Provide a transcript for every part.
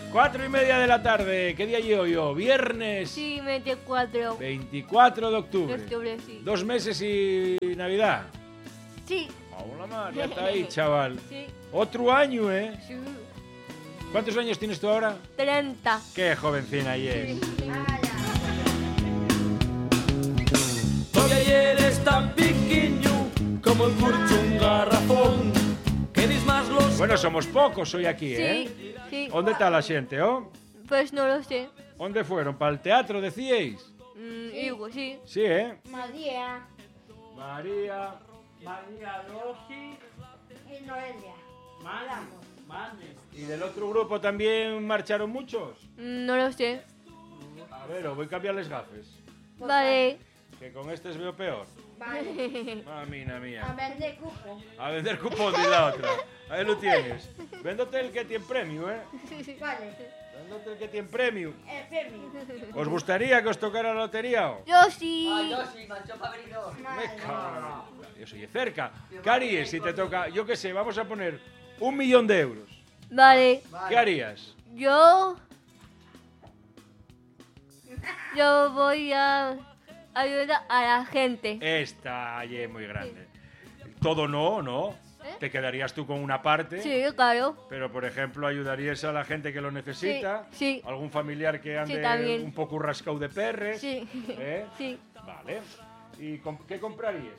4:30 de la tarde. ¿Qué día llevo yo? Viernes. Sí, 24. 24 de octubre. De octubre, sí. 2 meses y Navidad. Sí. Hola, man, ya está ahí, chaval. Sí. Otro año, ¿eh? Sí. ¿Cuántos años tienes tú ahora? 30. Qué jovencina y es. Todavía eres tan pequeño como el curcho un garrafón. Queréis más los... Bueno, somos pocos hoy aquí, ¿eh? Sí, sí. ¿Dónde está la gente, oh? Pues no lo sé. ¿Dónde fueron? ¿Para el teatro, decíais? Digo, sí. Sí, ¿eh? María María. Rossi, y Noelia. ¿Y del otro grupo también marcharon muchos? No lo sé. A ver, os voy a cambiarles gafes. Vale. Que con este veo peor. Vale. Mamina A mía. vender cupo. A vender cupón de la otra. Ahí lo tienes. Véndote el que tiene premio, ¿eh? Vale. Véndote el que tiene premio. Femi. ¿Os gustaría que os tocara la lotería? O? Yo sí. Ay, yo sí, mancho favorito. Me cago en la puta. Yo soy de cerca. ¿Qué harías si te toca, yo qué sé, vamos a poner 1 millón de euros? Vale. ¿Qué harías? Yo voy a ayudar a la gente. Esta allí es muy grande. Todo no, ¿no? ¿Eh? Te quedarías tú con una parte. Sí, claro. Pero, por ejemplo, ayudarías a la gente que lo necesita. Sí, sí. Algún familiar que ande también. un poco rascado de perres. Sí. ¿Eh? Sí. Vale. ¿Y qué comprarías?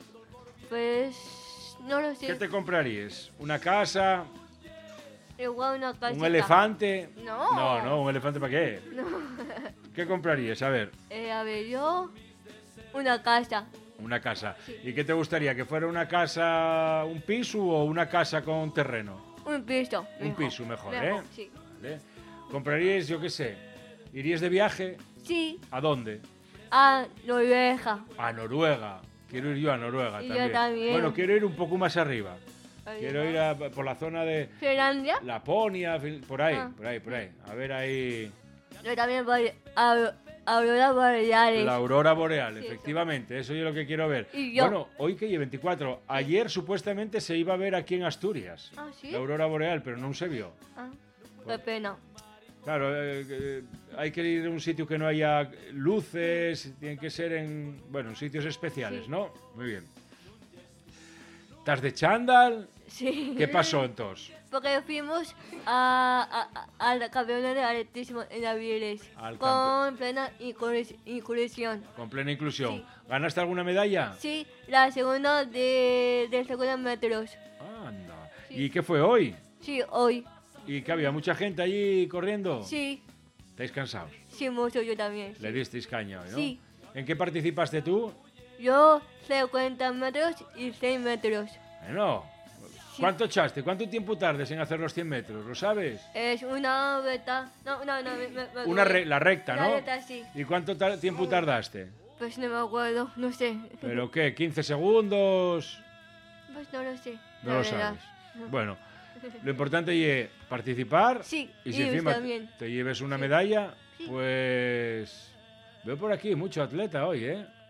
Pues no lo sé. ¿Qué te comprarías? ¿Una casa? Igual una casita. ¿Un elefante? No. No, ¿un elefante para qué? ¿Qué comprarías? A ver, A ver, yo una casa. una casa. ¿Y qué te gustaría? ¿Que fuera una casa, un piso o una casa con terreno? Un piso. Un mejor. piso mejor, ¿eh? Sí. Vale. ¿Comprarías, yo qué sé? ¿Irías de viaje? Sí. ¿A dónde? A Noruega. A Noruega. Quiero ir yo a Noruega Y yo también. también. Bueno, quiero ir un poco más arriba. Quiero ir por la zona de Finlandia. Laponia, por ahí, Ah. por ahí. A ver ahí. Yo también voy a Aurora Boreales. La aurora boreal, Sí, efectivamente, eso es lo que quiero ver. Y yo. Bueno, hoy que lleve 24, ayer supuestamente se iba a ver aquí en Asturias. Ah, ¿sí? La aurora boreal, pero no se vio. Ah, qué pena. Claro, hay que ir a un sitio que no haya luces, tiene que ser en sitios especiales, Sí. ¿no? Muy bien. ¿Estás de chándal? Sí. ¿Qué pasó entonces? Porque fuimos al campeonato de atletismo en Avilés Al con plena inclusión. Con plena inclusión. Sí. ¿Ganaste alguna medalla? Sí, la segunda de segunda metros. Anda. Sí. ¿Y qué fue hoy? Sí, hoy. ¿Y que había mucha gente allí corriendo? Sí, ¿Estáis cansados? sí, mucho yo también. Le disteis caña hoy, ¿no? Sí. ¿En qué participaste tú? Yo 50 metros y 6 metros. Bueno, Sí. ¿cuánto echaste? ¿Cuánto tiempo tardes en hacer los 100 metros? ¿Lo sabes? Es una beta. No. La recta, La ¿no? recta, sí. ¿Y cuánto tiempo tardaste? Pues no me acuerdo, no sé. ¿Pero qué? ¿15 segundos? Pues no lo sé. No la lo verdad. sabes. Bueno, lo importante es participar. Sí, Y si y encima también. te lleves una Sí. medalla, Sí. pues... Veo por aquí mucho atleta hoy, ¿eh?